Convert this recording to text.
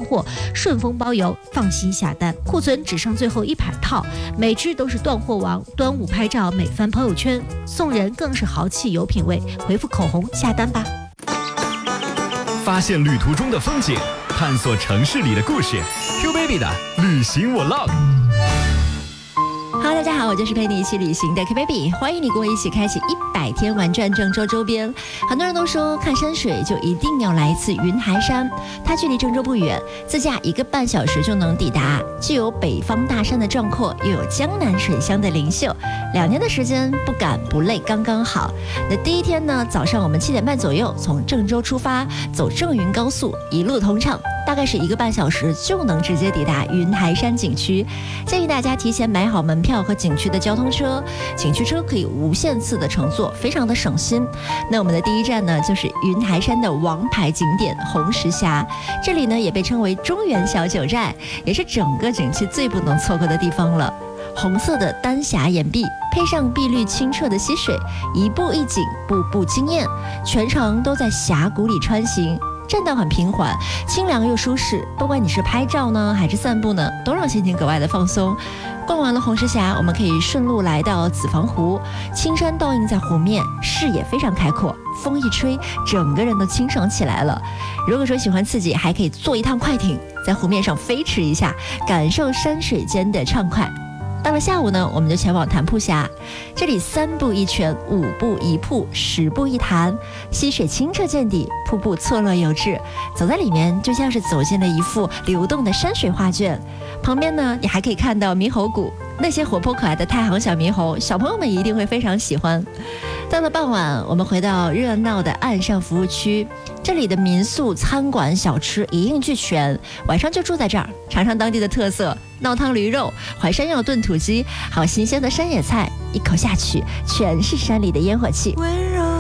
货，顺丰包邮，放心下单。库存只剩最后1盘套，每只都是断货王。端午拍照每翻朋友圈，送人更是豪气有品位。回复口红下单吧。 发现旅途中的风景，探索城市里的故事。Q Baby 的旅行我 love。 Hello， 大家好，我就是陪你一起旅行的 Q Baby， 欢迎你跟我一起开启100天玩转郑州周边。很多人都说看山水就一定要来一次云台山，它距离郑州不远，自驾1个半小时就能抵达，既有北方大山的壮阔，又有江南水乡的灵秀，2天的时间不赶不累刚刚好。那第一天呢，早上我们7点半左右从郑州出发，走郑云高速，一路通畅，大概是1个半小时就能直接抵达云台山景区。建议大家提前买好门票和景区的交通车，景区车可以无限次的乘坐，非常的省心。那我们的第一站呢，就是云台山的王牌景点红石峡，这里呢也被称为中原小九寨，也是整个景区最不能错过的地方了。红色的丹霞岩壁，配上碧绿清澈的溪水，一步一景，步步惊艳，全程都在峡谷里穿行。栈道很平缓，清凉又舒适，不管你是拍照呢还是散步呢，都让心情格外的放松。逛完了红石峡，我们可以顺路来到子房湖，青山倒映在湖面，视野非常开阔，风一吹，整个人都清爽起来了。如果说喜欢刺激，还可以坐一趟快艇，在湖面上飞驰一下，感受山水间的畅快。到了下午呢，我们就前往潭铺峡，这里3步1泉，5步1瀑，10步1潭，溪水清澈见底，瀑布错落有致，走在里面就像是走进了一幅流动的山水画卷。旁边呢，你还可以看到猕猴谷，那些活泼可爱的太行小猕猴，小朋友们一定会非常喜欢。到了傍晚，我们回到热闹的岸上服务区，这里的民宿、餐馆、小吃一应俱全，晚上就住在这儿，尝尝当地的特色闹汤驴肉、淮山药炖土鸡，还有新鲜的山野菜，一口下去全是山里的烟火气。 温柔